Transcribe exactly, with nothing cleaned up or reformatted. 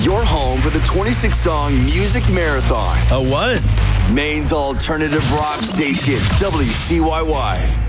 your home for the twenty-six song Music Marathon. A what? Maine's alternative rock station, W C Y Y.